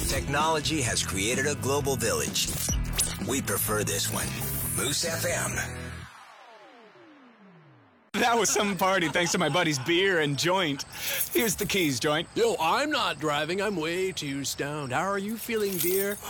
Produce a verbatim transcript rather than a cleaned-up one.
Technology has created a global village. We prefer this one. Moose F M. That was some party thanks to my buddy's beer and joint. Here's the keys, joint. Yo, I'm not driving. I'm way too stoned. How are you feeling, beer?